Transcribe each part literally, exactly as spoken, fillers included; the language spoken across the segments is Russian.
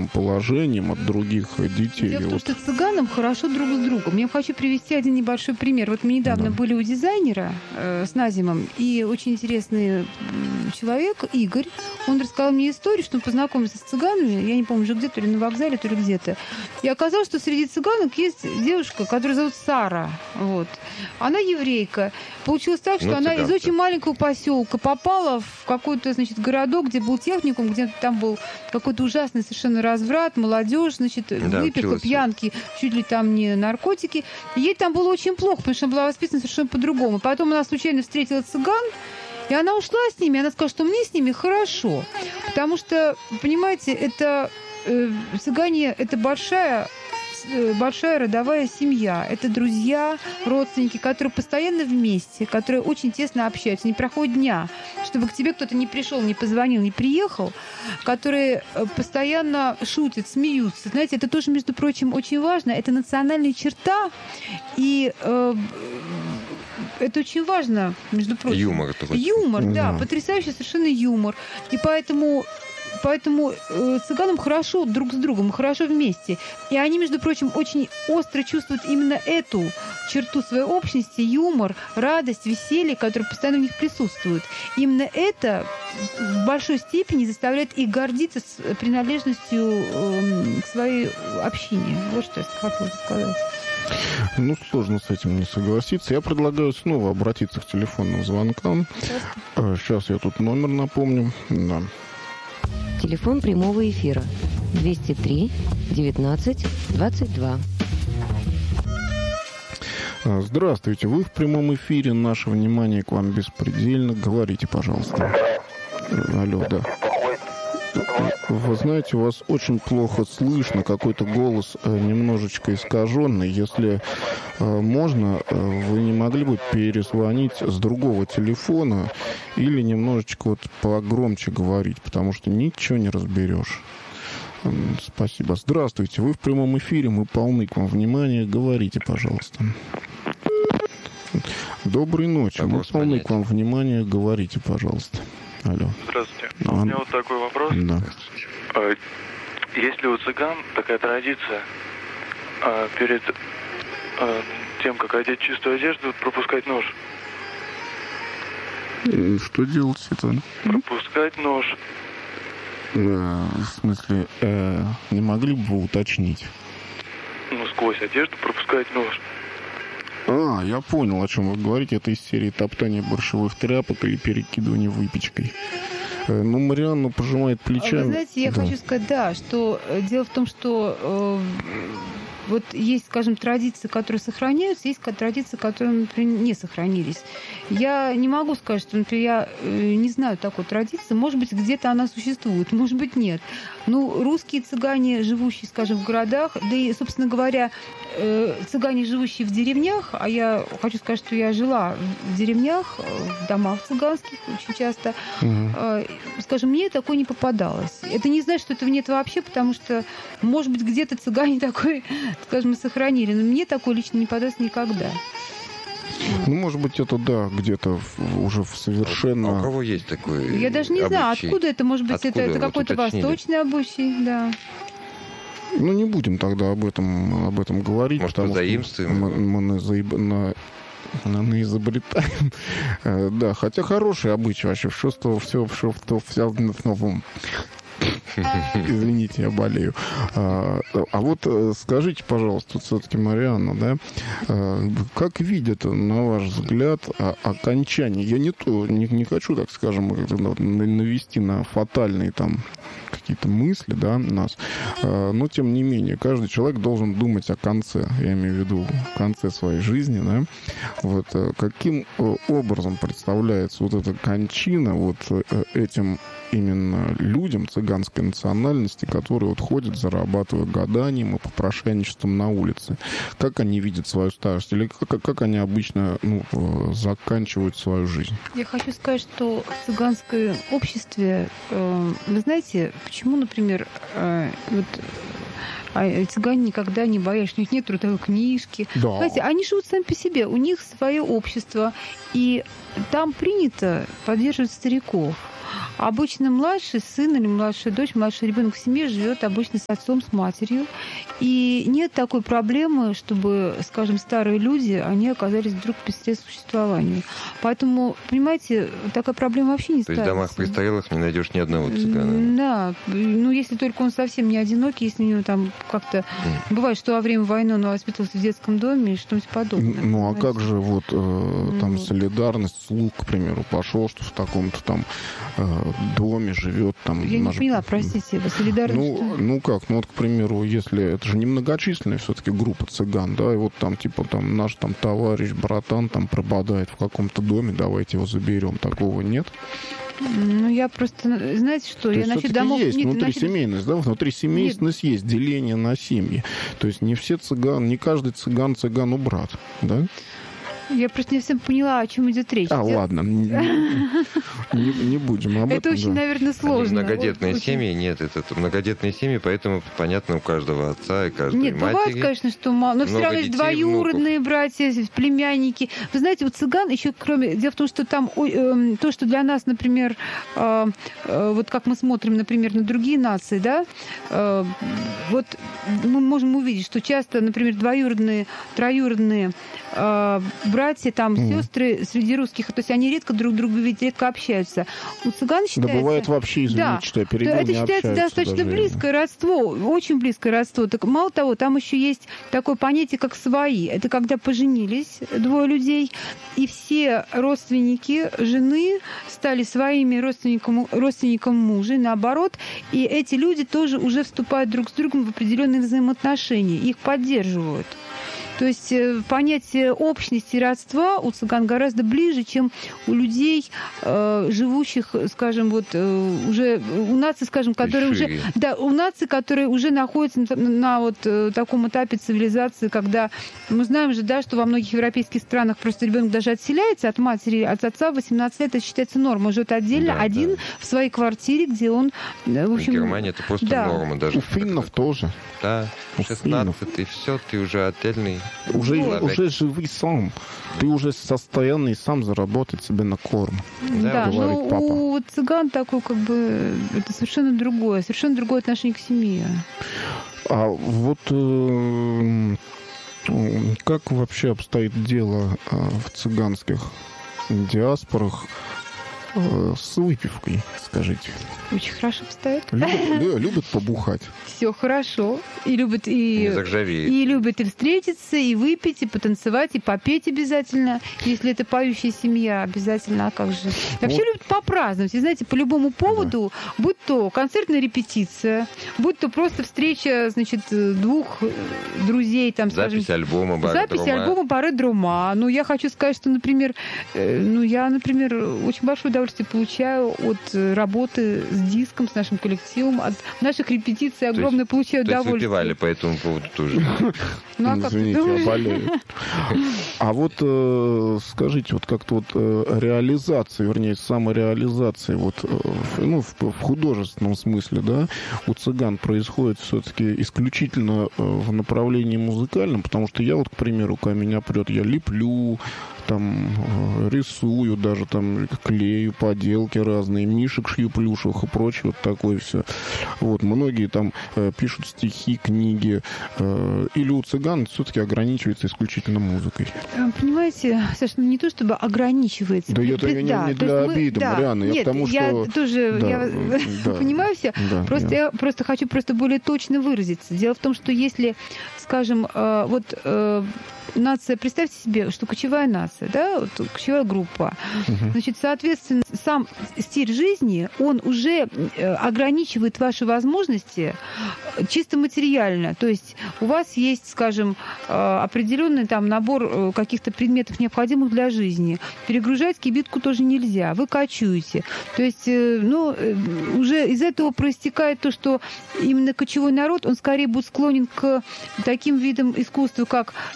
положением от других детей. Дело в том, вот. что цыганам хорошо друг с другом. Я хочу привести один небольшой пример. Вот мы недавно да. были у дизайнера э, с Назимом, и очень интересный человек, Игорь, он рассказал мне историю, что он познакомился с цыганами, я не помню, уже где-то, то ли на вокзале, то ли где-то. И оказалось, что среди цыганок есть девушка, которую зовут Сара. Вот. Она еврейка. Получилось так, что ну, она из очень маленького поселка попала в какой-то, значит, городок, где был техникум, где там был какой-то ужасный совершенно разврат, молодежь, значит, да, выпивка, пьянки, чуть ли там не наркотики. И ей там было очень плохо, потому что она была воспитана совершенно по-другому. Потом она случайно встретила цыган, и она ушла с ними, она сказала, что мне с ними хорошо. Потому что, понимаете, это э, цыгане, это большая большая родовая семья. Это друзья, родственники, которые постоянно вместе, которые очень тесно общаются. Не проходит дня, чтобы к тебе кто-то не пришел, не позвонил, не приехал, которые постоянно шутят, смеются. Знаете, это тоже, между прочим, очень важно. Это национальная черта. И э, это очень важно, между прочим. Юмор. Это юмор, да. да. Потрясающий совершенно юмор. И поэтому... Поэтому э, цыганам хорошо друг с другом, хорошо вместе. И они, между прочим, очень остро чувствуют именно эту черту своей общности, юмор, радость, веселье, которые постоянно в них присутствуют. Именно это в большой степени заставляет их гордиться с принадлежностью э, к своей общине. Вот что я хотела сказать. Ну, сложно с этим не согласиться. Я предлагаю снова обратиться к телефонным звонкам. Сейчас я тут номер напомню. Да. Телефон прямого эфира двести три девятнадцать двадцать два. Здравствуйте, вы в прямом эфире. Наше внимание к вам беспредельно. Говорите, пожалуйста. Алло, да. Вы знаете, у вас очень плохо слышно, какой-то голос немножечко искаженный. Если можно, вы не могли бы перезвонить с другого телефона или немножечко вот погромче говорить, потому что ничего не разберешь. Спасибо. Здравствуйте, вы в прямом эфире, мы полны к вам внимания. Говорите, пожалуйста. Доброй ночи, мы полны к вам внимания. Говорите, пожалуйста. Алло. Здравствуйте. А... У меня вот такой вопрос. Да. Есть ли у цыган такая традиция перед тем, как одеть чистую одежду, пропускать нож? И что делать это? Пропускать нож. Э, в смысле, э, не могли бы вы уточнить? Ну, сквозь одежду пропускать нож. А, я понял, о чем вы говорите. Это из серии топтания борщевых тряпок или перекидывания выпечкой. Ну, Марианна пожимает плечами. Вы знаете, я да. хочу сказать, да, что дело в том, что э, вот есть, скажем, традиции, которые сохраняются, есть традиции, которые, например, не сохранились. Я не могу сказать, что, например, я э, не знаю такой традиции. Может быть, где-то она существует, может быть, нет. Ну, русские цыгане, живущие, скажем, в городах, да и, собственно говоря, э, цыгане, живущие в деревнях, а я хочу сказать, что я жила в деревнях, в домах цыганских очень часто, угу. э, скажем, мне такое не попадалось. Это не значит, что этого нет вообще, потому что, может быть, где-то цыгане такое, скажем, сохранили, но мне такое лично не попадалось никогда. Ну, может быть, это, да, где-то в, уже в совершенно... А у кого есть такой Я даже не обычай? знаю, откуда это, может быть, откуда? это, это Вот какой-то уточнили. восточный обычай, да. Ну, не будем тогда об этом, об этом говорить. Может, потому позаимствуем? Мы, мы на, заеб... на... на изобретаем. Да, хотя хороший обычай вообще. Все, что все, все, все, все в новом. Извините, я болею. А, а вот скажите, пожалуйста, все-таки, Марианна, да, как видят, на ваш взгляд, окончание? Я не то, не, не хочу, так скажем, навести на фатальные там какие-то мысли, да, нас, но тем не менее, каждый человек должен думать о конце, я имею в виду конце своей жизни, да, вот каким образом представляется вот эта кончина вот этим именно людям цыганской национальности, которые вот ходят, зарабатывают гаданием и попрошайничеством на улице. Как они видят свою старость? Или как, как они обычно ну, заканчивают свою жизнь? Я хочу сказать, что в цыганском обществе, э, вы знаете, почему, например, э, вот, а цыгане никогда не боялись, у них нет трудовой книжки. Да. Знаете, они живут сами по себе, у них свое общество, и там принято поддерживать стариков. обычно младший сын или младшая дочь, младший ребенок в семье живет обычно с отцом, с матерью. И нет такой проблемы, чтобы, скажем, старые люди, они оказались вдруг без средств к существованию. Поэтому, понимаете, такая проблема вообще не ставится. То есть в домах престарелых не найдешь ни одного цыгана? Да. Ну, если только он совсем не одинокий, если у него там как-то... Mm. Бывает, что во время войны он воспитывался в детском доме и что-нибудь подобное. Ну, понимаете? А как же вот э, там mm. солидарность, слуг, к примеру, пошел, что в таком-то там э, доме живет там... Я наш... не поняла, простите, солидарность. Ну, ну как, ну вот, к примеру, если это же немногочисленная все-таки группа цыган, да, и вот там типа там наш там товарищ, братан там пропадает в каком-то доме, давайте его заберем, такого нет? Ну, я просто, знаете что, То я есть насчет домов... есть нет, внутрисемейность, насчет... да, внутрисемейственность есть, деление на семьи. То есть не все цыган, не каждый цыган цыгану брат, да? Я просто не совсем поняла, о чем идет речь. А, ладно, не, не, не будем об этом. Это очень, да. наверное, сложно. Они многодетные вот, семьи, очень... нет, это многодетные семьи, поэтому понятно у каждого отца и каждой нет, матери. Нет, бывает, конечно, что мало, но все равно есть двоюродные братья, племянники. Вы знаете, у цыган еще кроме... Дело в том, что там э, то, что для нас, например, э, э, вот как мы смотрим, например, на другие нации, да, э, вот мы можем увидеть, что часто, например, двоюродные, троюродные э, братья, там, mm. сестры среди русских, то есть они редко друг друга видят, редко общаются. У цыган считается... Да бывает вообще, извините, да, что я перебил, это не считается достаточно даже. близкое родство, очень близкое родство. Так, мало того, там еще есть такое понятие, как свои. Это когда поженились двое людей, и все родственники жены стали своими родственниками, родственником мужа, и наоборот, и эти люди тоже уже вступают друг с другом в определенные взаимоотношения, их поддерживают. То есть понятие общности и родства у цыган гораздо ближе, чем у людей, э, живущих, скажем, вот э, уже у наций, скажем, которые уже, да, у наций, которые уже находятся на, на вот э, таком этапе цивилизации, когда мы знаем же, да, что во многих европейских странах просто ребенок даже отселяется от матери, от отца в восемнадцать лет, это считается нормой, живет отдельно, да, один да. в своей квартире, где он, в общем, в Германии это просто да. норма даже. У финнов тоже. Да, шестнадцать, и все, ты уже отдельный. Уже, уже живи сам. Ты уже в состоянии сам заработать себе на корм. Да, но папа. У цыган такое как бы это совершенно другое, совершенно другое отношение к семье. А вот э, как вообще обстоит дело э, в цыганских диаспорах э, с выпивкой, скажите? Очень хорошо обстоит. Любят, любят побухать. Все хорошо. И любят и, и любят и встретиться, и выпить, и потанцевать, и попеть обязательно. Если это поющая семья, обязательно. А как же? Вообще вот. Любят попраздновать. И знаете, по любому поводу, да. будь то концертная репетиция, будь то просто встреча, значит, двух друзей, там, запись скажем, альбома Баре запись Друма. альбома Баре Друма. Ну, я хочу сказать, что, например, ну, я, например, очень большое удовольствие получаю от работы с диском, с нашим коллективом, от наших репетиций огромное есть, получаю то удовольствие. То есть выпивали по этому поводу тоже? Ну, а как ты думаешь? Я болею. А вот скажите, вот как-то вот реализация, вернее, самореализация вот, ну, в художественном смысле, да, у цыган происходит все-таки исключительно в направлении музыкальном, потому что я вот, к примеру, когда меня прет, я леплю, там, рисую, даже там клею, поделки разные, мишек шью плюшевых и прочее, вот такое все. Вот, многие там э, пишут стихи, книги, э, или у цыган все-таки ограничивается исключительно музыкой. Понимаете, Саша, ну не то чтобы ограничивается. Да, это я не, да, не для обиды, мы, Марианна, да, я нет, к тому, что... я тоже да, я да, понимаю все, да, просто я. я просто хочу просто более точно выразиться. Дело в том, что если, скажем, э, вот... Э, нация, представьте себе, что кочевая нация, да, вот, кочевая группа. Uh-huh. Значит, соответственно, сам стиль жизни, он уже ограничивает ваши возможности чисто материально. То есть у вас есть, скажем, определенный там набор каких-то предметов, необходимых для жизни. Перегружать кибитку тоже нельзя. Вы кочуете. То есть, ну, уже из этого проистекает то, что именно кочевой народ, он скорее будет склонен к таким видам искусства, как ска-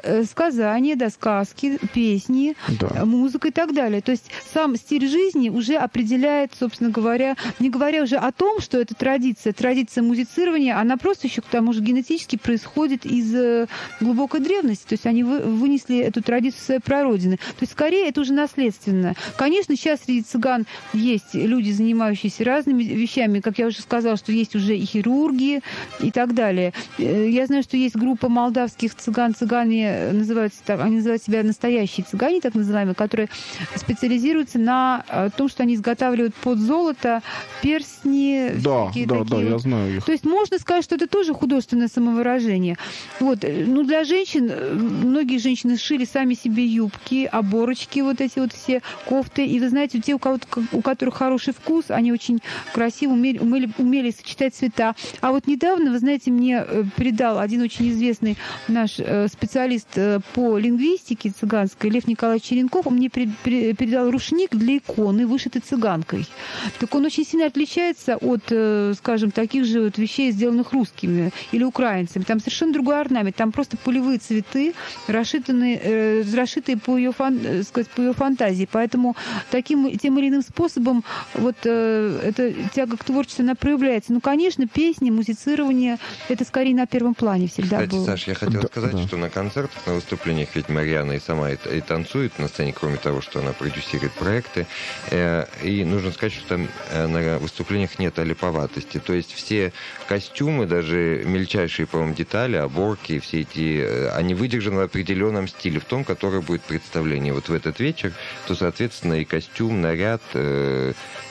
э, сказания, да, сказки, песни, Да. музыка и так далее. То есть сам стиль жизни уже определяет, собственно говоря, не говоря уже о том, что это традиция, традиция музицирования, она просто еще к тому же генетически происходит из э, глубокой древности. То есть они вы, вынесли эту традицию своей прародины. То есть скорее это уже наследственно. Конечно, сейчас среди цыган есть люди, занимающиеся разными вещами. Как я уже сказала, что есть уже и хирурги и так далее. Я знаю, что есть группа молдавских цыган. Цыгане называются, они называют себя настоящие цыгане, так называемые, которые специализируются на том, что они изготавливают под золото перстни. Да, да, да, вот. я знаю их. То есть можно сказать, что это тоже художественное самовыражение. Вот. Ну, для женщин, многие женщины шили сами себе юбки, оборочки, вот эти вот все кофты. И вы знаете, те, у, кого у которых хороший вкус, они очень красиво умели, умели, умели сочетать цвета. А вот недавно, вы знаете, мне передал один очень известный наш специалист по лингвистике цыганской, Лев Николаевич Черенков, он мне передал рушник для иконы, вышитый цыганкой. Так он очень сильно отличается от, скажем, таких же вот вещей, сделанных русскими или украинцами. Там совершенно другой орнамент. Там просто полевые цветы, расшитые, расшитые по ее, фан, сказать, по ее фантазии. Поэтому таким, тем или иным способом вот эта тяга к творчеству, она проявляется. Ну, конечно, песни, музицирование, это скорее на первом плане всегда Кстати, было. Саш, я хотел Да, сказать, да. что на концертах, на выступлениях ведь Марьяна и сама и, и танцует на сцене, кроме того, что она продюсирует проекты. Э, и нужно сказать, что там э, на выступлениях нет олиповатости. То есть все костюмы, даже мельчайшие, по-моему, детали, оборки, все эти, э, они выдержаны в определенном стиле, в том, который будет представление вот в этот вечер, то, соответственно, и костюм, наряд... Э,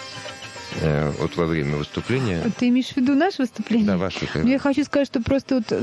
вот во время выступления. Ты имеешь в виду наше выступление? Да, ваше. Но я хочу сказать, что просто вот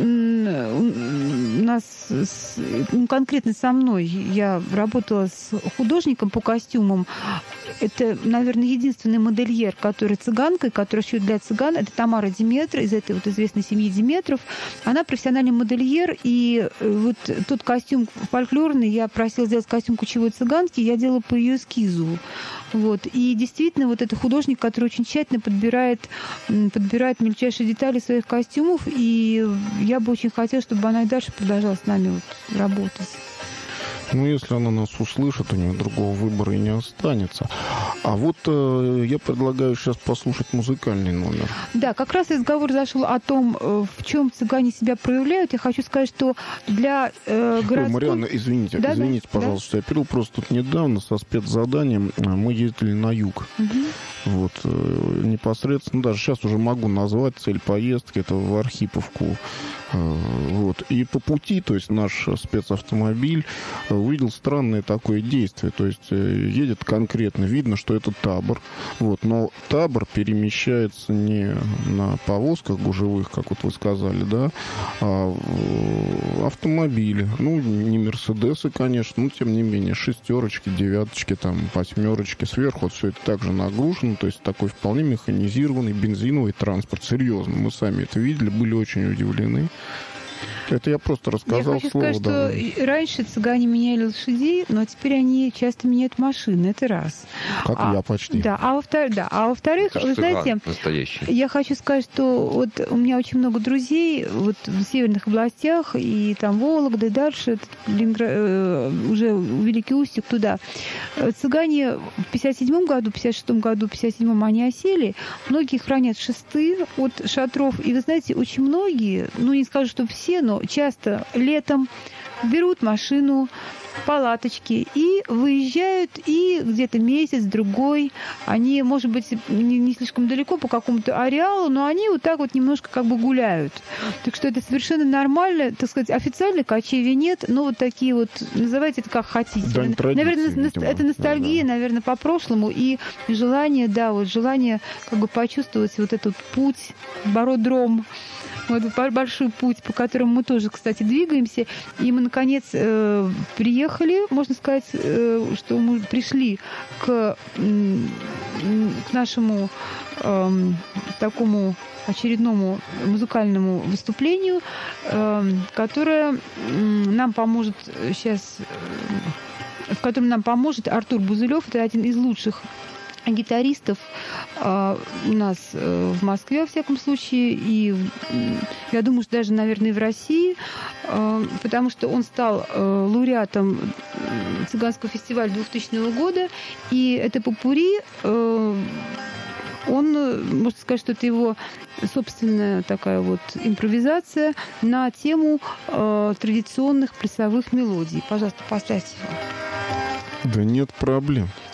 у нас, ну, конкретно со мной, я работала с художником по костюмам. Это, наверное, единственный модельер, который цыганка, который шьет для цыган. Это Тамара Диметра из этой вот известной семьи Диметров. Она профессиональный модельер, и вот тот костюм фольклорный, я просила сделать костюм кучевой цыганки, я делала по ее эскизу. Вот. И действительно, вот это художник, который очень тщательно подбирает, подбирает мельчайшие детали своих костюмов, и я бы очень хотела, чтобы она и дальше продолжала с нами вот работать. Ну, если она нас услышит, у нее другого выбора и не останется. А вот э, я предлагаю сейчас послушать музыкальный номер. Да, как раз разговор зашел о том, в чем цыгане себя проявляют. Я хочу сказать, что для э, городской... Ой, Марьяна, извините, да, извините, да, пожалуйста, да. Я перел просто тут недавно со спецзаданием. Мы ездили на юг. Угу. Вот, э, непосредственно, даже сейчас уже могу назвать цель поездки, это в Архиповку. Э, вот. И по пути, то есть наш спецавтомобиль увидел странное такое действие. То есть едет конкретно, видно, что это табор. Вот, но табор перемещается не на повозках гужевых, как вот вы сказали, да, а в автомобиле. Ну, не Мерседесы, конечно, но тем не менее шестерочки, девяточки, там, восьмерочки. Сверху вот все это также нагружено. То есть такой вполне механизированный бензиновый транспорт. Серьезно, мы сами это видели, были очень удивлены. Это я просто рассказал Я хочу слово. сказать, да. что раньше цыгане меняли лошадей, но теперь они часто меняют машины. Это раз. Как а, я почти. Да, а во-вторых, да, а во-вторых, вы знаете, настоящий. Я хочу сказать, что вот у меня очень много друзей вот в северных областях, и там Вологда, и дальше, Ленинград, э, уже Великий Устюг, туда. Цыгане в пятьдесят седьмом году, пятьдесят шестом году, пятьдесят седьмом они осели. Многие хранят шесты от шатров. И вы знаете, очень многие, ну не скажу, что все, но часто летом берут машину, палаточки и выезжают, и где-то месяц, другой, они, может быть, не, не слишком далеко по какому-то ареалу, но они вот так вот немножко как бы гуляют. Так что это совершенно нормально, так сказать, официально кочевья нет, но вот такие вот, называйте это как хотите. Дань традиции, наверное, видимо. это ностальгия, да, да. наверное, по прошлому, и желание, да, вот желание как бы почувствовать вот этот путь, бородром, вот большой путь, по которому мы тоже, кстати, двигаемся. И мы, наконец, э, приехали, можно сказать, э, что мы пришли к, э, к нашему э, такому очередному музыкальному выступлению, э, которое э, нам поможет сейчас, э, в котором нам поможет Артур Бузылев. Это один из лучших гитаристов э, у нас э, в Москве, во всяком случае, и э, я думаю, что даже, наверное, и в России, э, потому что он стал э, лауреатом цыганского фестиваля двухтысячного года, и это попурри, э, он, можно сказать, что это его собственная такая вот импровизация на тему э, традиционных плясовых мелодий. Пожалуйста, поставьте его. Да нет проблем.